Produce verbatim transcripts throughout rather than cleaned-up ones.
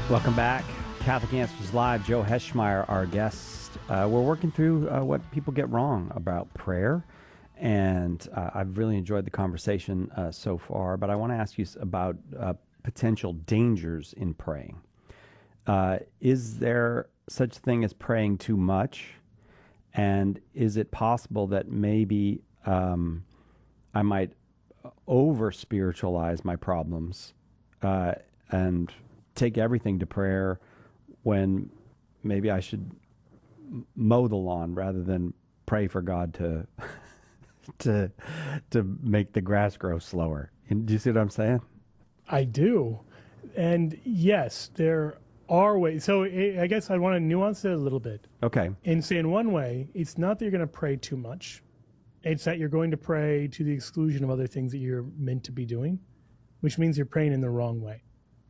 Welcome back. Catholic Answers Live. Joe Heschmeyer, our guest. Uh, we're working through uh, what people get wrong about prayer, and uh, I've really enjoyed the conversation uh, so far, but I want to ask you about uh, potential dangers in praying. Uh, is there such a thing as praying too much? And is it possible that maybe um, I might over-spiritualize my problems uh, and take everything to prayer when maybe I should mow the lawn rather than pray for God to to to make the grass grow slower? Do you see what I'm saying? I do. And yes, there are ways. So I guess I want to nuance it a little bit. Okay. And say in one way, it's not that you're going to pray too much. It's that you're going to pray to the exclusion of other things that you're meant to be doing, which means you're praying in the wrong way.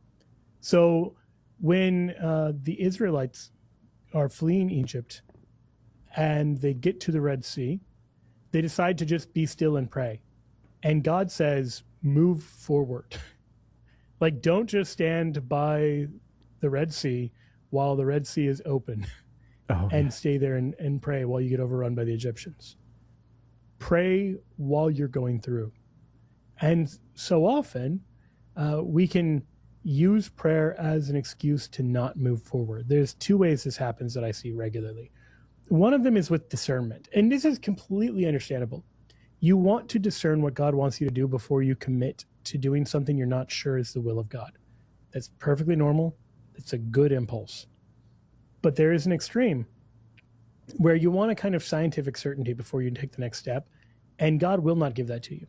So when uh, the Israelites are fleeing Egypt and they get to the Red Sea, they decide to just be still and pray. And God says, move forward. Like, don't just stand by the Red Sea while the Red Sea is open oh, and yeah. stay there and, and pray while you get overrun by the Egyptians. Pray while you're going through. And so often uh, we can use prayer as an excuse to not move forward. There's two ways this happens that I see regularly. One of them is with discernment. And this is completely understandable. You want to discern what God wants you to do before you commit to doing something you're not sure is the will of God. That's perfectly normal. It's a good impulse. But there is an extreme where you want a kind of scientific certainty before you take the next step, and God will not give that to you.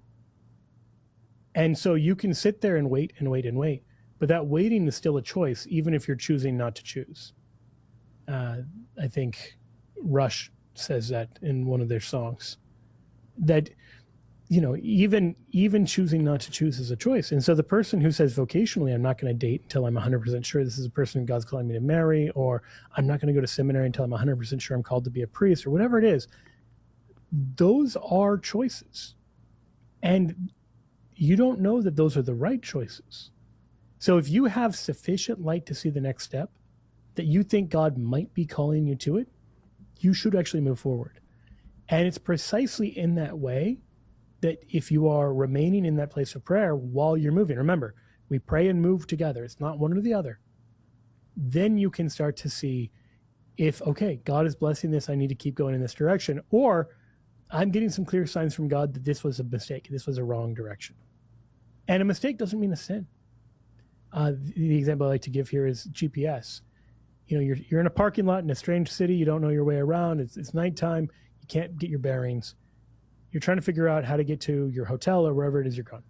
And so you can sit there and wait and wait and wait, but that waiting is still a choice, even if you're choosing not to choose. Uh, I think Rush says that in one of their songs, that, you know, even even choosing not to choose is a choice. And so the person who says vocationally, I'm not going to date until I'm one hundred percent sure this is a person God's calling me to marry, or I'm not going to go to seminary until I'm one hundred percent sure I'm called to be a priest, or whatever it is, those are choices. And you don't know that those are the right choices. So if you have sufficient light to see the next step, that you think God might be calling you to it, you should actually move forward. And it's precisely in that way that if you are remaining in that place of prayer while you're moving, remember, we pray and move together. It's not one or the other. Then you can start to see if, okay, God is blessing this, I need to keep going in this direction, or I'm getting some clear signs from God that this was a mistake, this was a wrong direction. And a mistake doesn't mean a sin. Uh, the example I like to give here is G P S. You know, you're you're in a parking lot in a strange city. You don't know your way around. It's it's nighttime. You can't get your bearings. You're trying to figure out how to get to your hotel or wherever it is you're going.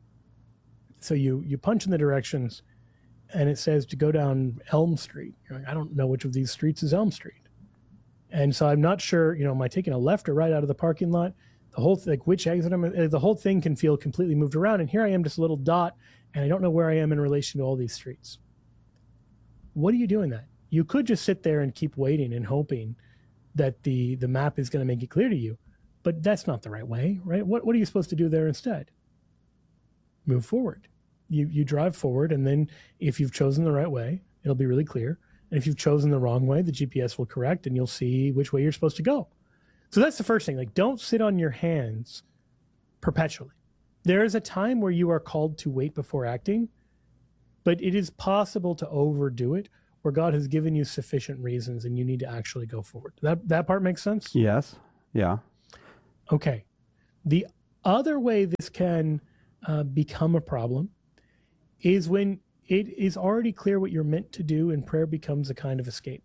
So you you punch in the directions, and it says to go down Elm Street. You're like, I don't know which of these streets is Elm Street, and so I'm not sure. You know, am I taking a left or right out of the parking lot? The whole like which exit am I, the whole thing can feel completely moved around, and here I am, just a little dot, and I don't know where I am in relation to all these streets. What are you doing that? You could just sit there and keep waiting and hoping that the the map is going to make it clear to you, but that's not the right way, right? What what are you supposed to do there instead? Move forward. You you drive forward, and then if you've chosen the right way, it'll be really clear. And if you've chosen the wrong way, the G P S will correct, and you'll see which way you're supposed to go. So that's the first thing. Like, don't sit on your hands perpetually. There is a time where you are called to wait before acting, but it is possible to overdo it, where God has given you sufficient reasons and you need to actually go forward. That that part makes sense? Yes. Yeah. Okay. The other way this can uh, become a problem is when it is already clear what you're meant to do and prayer becomes a kind of escape.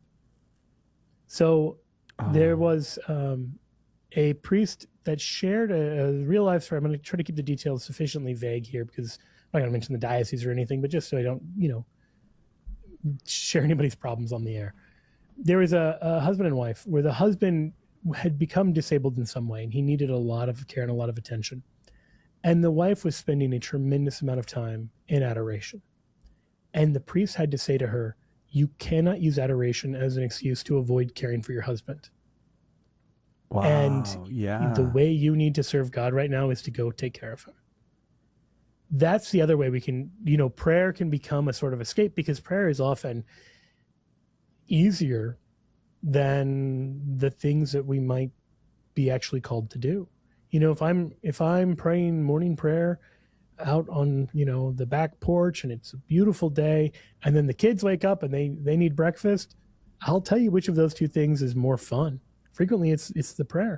So oh. there was um, a priest that shared a, a real life story. I'm going to try to keep the details sufficiently vague here because I'm not going to mention the diocese or anything, but just so I don't, you know, share anybody's problems on the air. There was a, a husband and wife where the husband had become disabled in some way and he needed a lot of care and a lot of attention. And the wife was spending a tremendous amount of time in adoration. And the priest had to say to her, you cannot use adoration as an excuse to avoid caring for your husband. Wow, and yeah. the way you need to serve God right now is to go take care of him. that's the other way we can, you know, prayer can become a sort of escape, because prayer is often easier than the things that we might be actually called to do. You know, if I'm if I'm praying morning prayer out on, you know, the back porch and it's a beautiful day, and then the kids wake up and they they need breakfast, I'll tell you which of those two things is more fun. Frequently it's it's the prayer.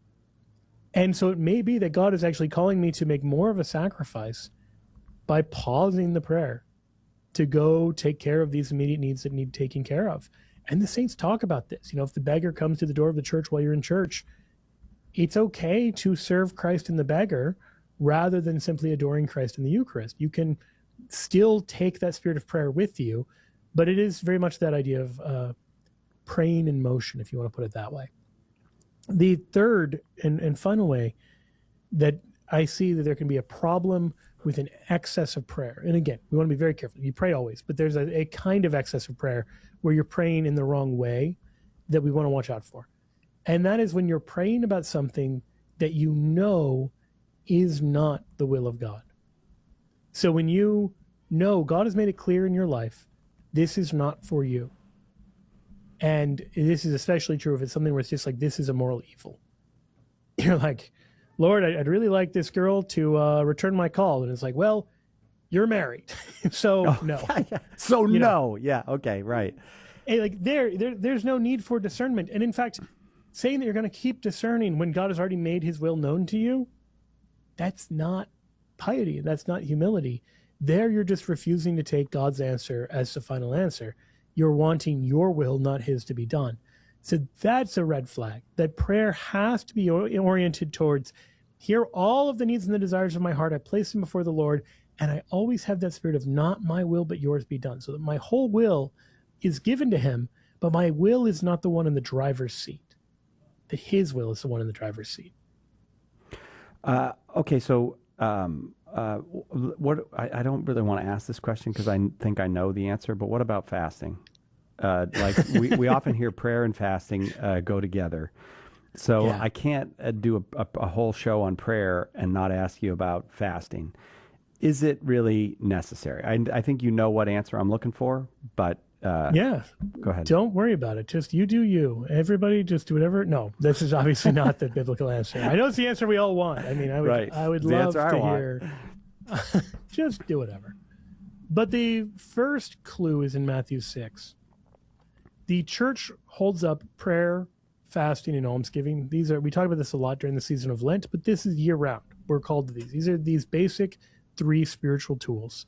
And so it may be that God is actually calling me to make more of a sacrifice by pausing the prayer to go take care of these immediate needs that need taking care of. And the saints talk about this. You know, if the beggar comes to the door of the church while you're in church, it's okay to serve Christ in the beggar rather than simply adoring Christ in the Eucharist. You can still take that spirit of prayer with you, but it is very much that idea of uh, praying in motion, if you want to put it that way. The third and, and final way that I see that there can be a problem with an excess of prayer. And again, we want to be very careful. You pray always, but there's a, a kind of excess of prayer where you're praying in the wrong way that we want to watch out for. And that is when you're praying about something that you know is not the will of God. So when you know God has made it clear in your life, this is not for you. And this is especially true if it's something where it's just like, this is a moral evil. You're like, Lord, I'd really like this girl to uh, return my call. And it's like, well, you're married. so oh, no. Yeah, yeah. So you no. Know. Yeah. Okay. Right. And like there, there, there's no need for discernment. And in fact, saying that you're going to keep discerning when God has already made his will known to you, that's not piety. That's not humility. There you're just refusing to take God's answer as the final answer. You're wanting your will, not his, to be done. So that's a red flag. That prayer has to be oriented towards, here are all of the needs and the desires of my heart. I place them before the Lord, and I always have that spirit of not my will, but yours be done. So that my whole will is given to him, but my will is not the one in the driver's seat. That his will is the one in the driver's seat. Uh, okay, so um, uh, what I, I don't really want to ask this question because I think I know the answer, but what about fasting? Uh, like we, we often hear prayer and fasting uh, go together. So yeah. I can't uh, do a, a, a whole show on prayer and not ask you about fasting. Is it really necessary? I, I think you know what answer I'm looking for, but uh, yeah, go ahead. Don't worry about it. Just you do you. Everybody just do whatever. No, this is obviously not the biblical answer. I know it's the answer we all want. I mean, I would, right. I would love to hear. Just do whatever. But the first clue is in Matthew six. The church holds up prayer, fasting, and almsgiving. These are, we talk about this a lot during the season of Lent, but this is year round. We're called to these. These are these basic three spiritual tools.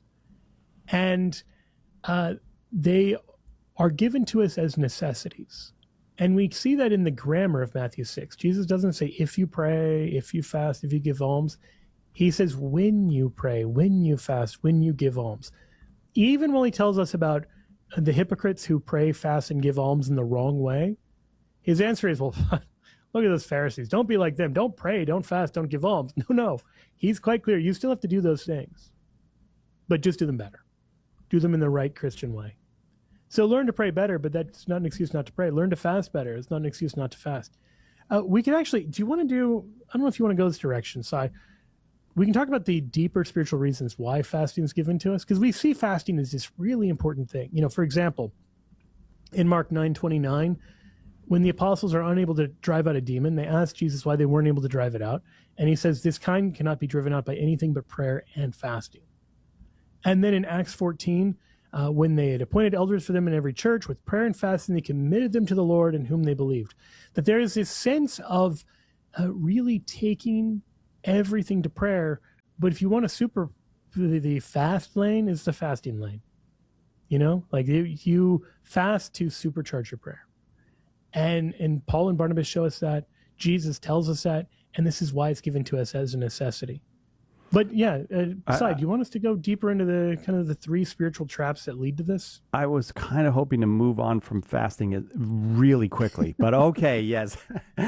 And uh, they are given to us as necessities. And we see that in the grammar of Matthew six. Jesus doesn't say, if you pray, if you fast, if you give alms. He says, when you pray, when you fast, when you give alms. Even when he tells us about the hypocrites who pray, fast, and give alms in the wrong way, his answer is, well, look at those Pharisees. Don't be like them. Don't pray, don't fast, don't give alms. No, no. He's quite clear. You still have to do those things, but just do them better. Do them in the right Christian way. So learn to pray better, but that's not an excuse not to pray. Learn to fast better. It's not an excuse not to fast. Uh, we can actually, do you want to do, I don't know if you want to go this direction, Si. We can talk about the deeper spiritual reasons why fasting is given to us, because we see fasting as this really important thing. You know, for example, in Mark nine twenty-nine, when the apostles are unable to drive out a demon, they ask Jesus why they weren't able to drive it out. And he says, this kind cannot be driven out by anything but prayer and fasting. And then in Acts fourteen, uh, when they had appointed elders for them in every church, with prayer and fasting, they committed them to the Lord in whom they believed. That there is this sense of uh, really taking everything to prayer. But if you want to super, the, the fast lane is the fasting lane. You know, like you, you fast to supercharge your prayer. And, and Paul and Barnabas show us that. Jesus tells us that. And this is why it's given to us as a necessity. But yeah, uh, Si, do you want us to go deeper into the kind of the three spiritual traps that lead to this? I was kind of hoping to move on from fasting really quickly, but okay, yes.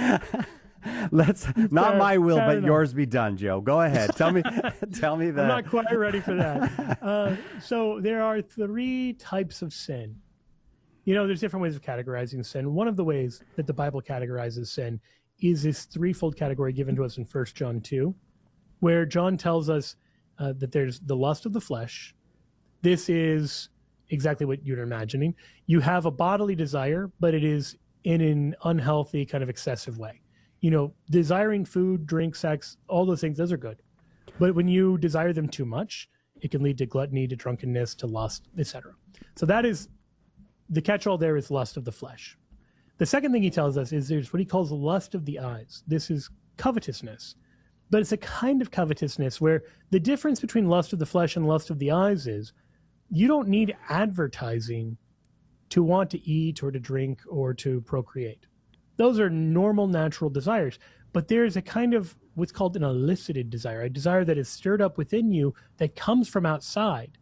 Let's fair, not my will, but enough. Yours be done, Joe. Go ahead. Tell me, tell me that. I'm not quite ready for that. Uh, so there are three types of sin. You know, there's different ways of categorizing sin. One of the ways that the Bible categorizes sin is this threefold category given to us in First John two, where John tells us uh, that there's the lust of the flesh. This is exactly what you're imagining. You have a bodily desire, but it is in an unhealthy kind of excessive way. You know, desiring food, drink, sex, all those things, those are good. But when you desire them too much, it can lead to gluttony, to drunkenness, to lust, et cetera. So that is, the catch-all there is lust of the flesh. The second thing he tells us is there's what he calls lust of the eyes. This is covetousness. But it's a kind of covetousness where the difference between lust of the flesh and lust of the eyes is you don't need advertising to want to eat or to drink or to procreate. Those are normal, natural desires. But there's a kind of what's called an elicited desire, a desire that is stirred up within you that comes from outside.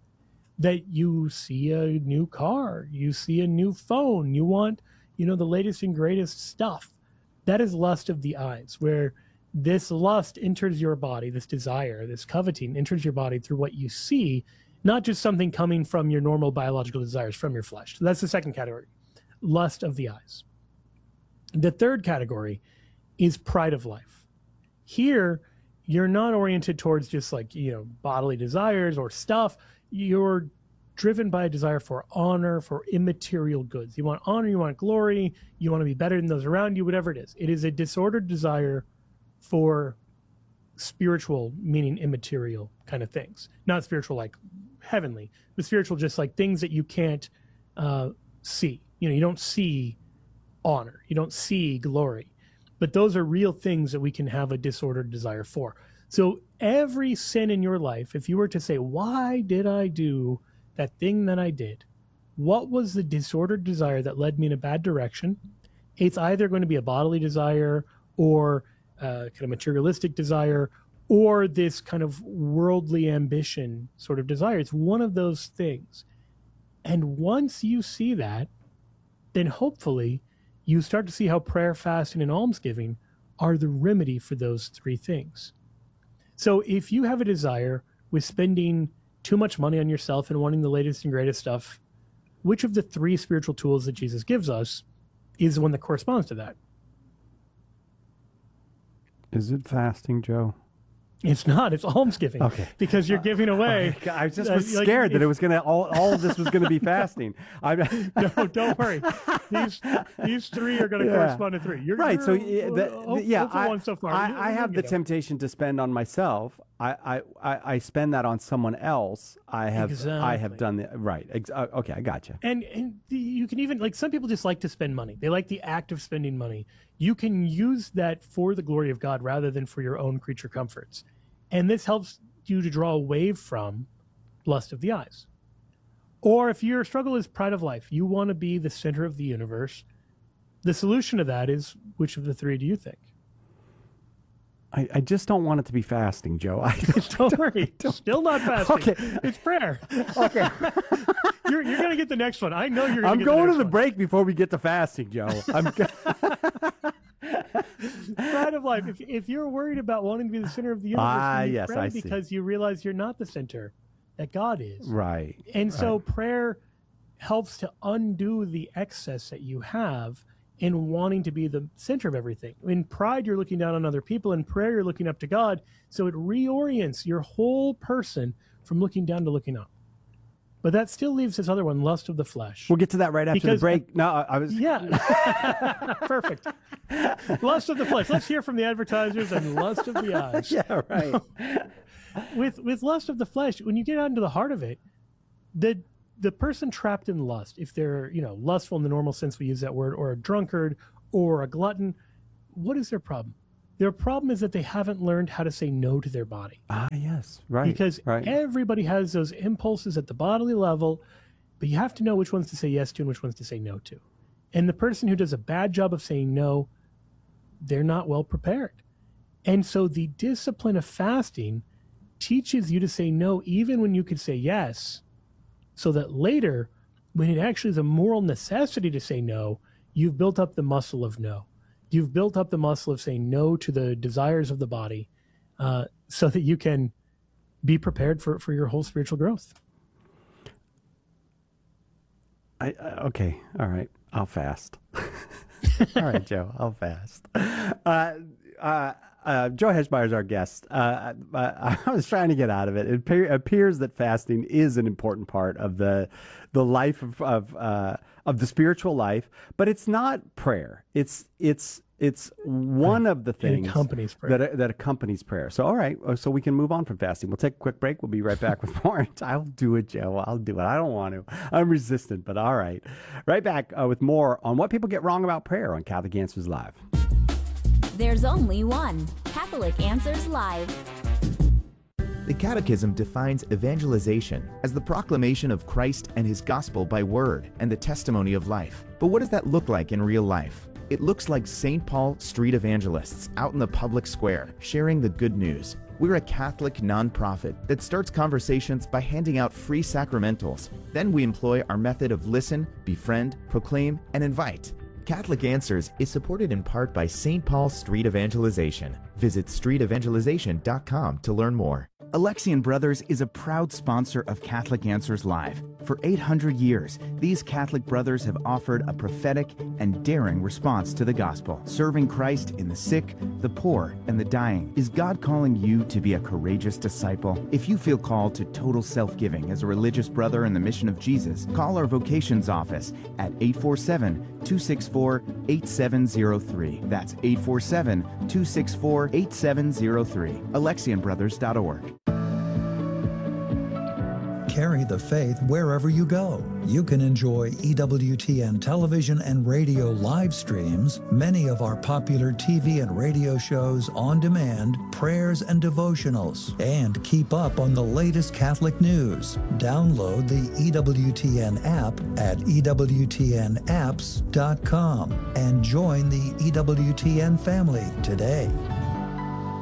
That you see a new car, you see a new phone, you want, you know, the latest and greatest stuff. That is lust of the eyes, where this lust enters your body, this desire, this coveting enters your body through what you see, not just something coming from your normal biological desires from your flesh. So that's the second category, lust of the eyes. The third category is pride of life. Here, you're not oriented towards just like, you know, bodily desires or stuff. You're driven by a desire for honor, for immaterial goods. You want honor, you want glory, you want to be better than those around you, whatever it is. It is a disordered desire for spiritual, meaning immaterial kind of things. Not spiritual like heavenly, but spiritual just like things that you can't uh, see. You know, you don't see honor, you don't see glory. But those are real things that we can have a disordered desire for. So every sin in your life, if you were to say, why did I do that thing that I did? What was the disordered desire that led me in a bad direction? It's either going to be a bodily desire or uh, kind of materialistic desire or this kind of worldly ambition sort of desire. It's one of those things. And once you see that, then hopefully you start to see how prayer, fasting, and almsgiving are the remedy for those three things. So if you have a desire with spending too much money on yourself and wanting the latest and greatest stuff, which of the three spiritual tools that Jesus gives us is the one that corresponds to that? Is it fasting, Joe? It's not. It's almsgiving. Okay. Because you're giving away. Oh, I just was uh, like, scared if, that it was going to, all, all of this was going to be fasting. I'm, no, don't worry. These these three are going to Yeah. correspond to three. You're, right. You're, So, yeah, the, uh, the- yeah, hopeful I, one so far. I, You'll- I you'll have the get it. temptation to spend on myself. I, I, I, I spend that on someone else. I have, I have Exactly. done the, right. Ex- uh, okay. I got you. And, and the, you can even, like, some people just like to spend money. They like the act of spending money. You can use that for the glory of God rather than for your own creature comforts. And this helps you to draw away from lust of the eyes. Or if your struggle is pride of life, you want to be the center of the universe, the solution to that is, which of the three do you think? I, I just don't want it to be fasting, Joe. I, Don't worry. Still not fasting. Okay. It's prayer. okay. You're, you're going to get the next one. I know you're going I'm to get going the to the next break before we get to fasting, Joe. I'm go- one. Pride of life. If, if you're worried about wanting to be the center of the universe, Ah, then you yes, pray I see. because you realize you're not the center, that God is. right. And so prayer helps to undo the excess that you have in wanting to be the center of everything. In pride, you're looking down on other people. In prayer, you're looking up to God. So it reorients your whole person from looking down to looking up. But that still leaves this other one, lust of the flesh. We'll get to that right after Because- the break. No, I, I was. Yeah. Perfect. Lust of the flesh. Let's hear from the advertisers and lust of the eyes. Yeah, right. With with lust of the flesh, when you get out into the heart of it, the the person trapped in lust, if they're, you know, lustful in the normal sense we use that word, or a drunkard or a glutton, what is their problem? Their problem is that they haven't learned how to say no to their body. ah, yes. Right. Because right. everybody has those impulses at the bodily level, but you have to know which ones to say yes to and which ones to say no to. And the person who does a bad job of saying no, they're not well prepared. And so the discipline of fasting teaches you to say no even when you could say yes, so that later, when it actually is a moral necessity to say no, you've built up the muscle of no. You've built up the muscle of saying no to the desires of the body, uh, so that you can be prepared for, for your whole spiritual growth. I, uh, okay. All right. I'll fast. All right, Joe. I'll fast. Uh, uh, uh, Joe Heschmeyer is our guest. Uh, I, I was trying to get out of it. It appear, appears that fasting is an important part of the the life of of, uh, of the spiritual life, but it's not prayer. It's it's it's one of the things It accompanies prayer. that that accompanies prayer. So, all right, so we can move on from fasting. We'll take a quick break. We'll be right back with more. I'll do it, Joe. I'll do it. I don't want to. I'm resistant, but all right. Right back uh, with more on what people get wrong about prayer on Catholic Answers Live. There's only one Catholic Answers Live. The Catechism defines evangelization as the proclamation of Christ and his gospel by word and the testimony of life. But what does that look like in real life? It looks like Saint Paul street evangelists out in the public square, sharing the good news. We're a Catholic nonprofit that starts conversations by handing out free sacramentals. Then we employ our method of listen, befriend, proclaim, and invite. Catholic Answers is supported in part by Saint Paul Street Evangelization. Visit street evangelization dot com to learn more. Alexian Brothers is a proud sponsor of Catholic Answers Live. For eight hundred years, these Catholic brothers have offered a prophetic and daring response to the gospel, serving Christ in the sick, the poor, and the dying. Is God calling you to be a courageous disciple? If you feel called to total self-giving as a religious brother in the mission of Jesus, call our vocations office at eight four seven, two six four, eight seven zero three. That's eight four seven, two six four, eight seven zero three. alexian brothers dot org. Carry the faith wherever you go. You can enjoy E W T N television and radio live streams, many of our popular T V and radio shows on demand, prayers and devotionals, and keep up on the latest Catholic news. Download the E W T N app at E W T N apps dot com and join the E W T N family today.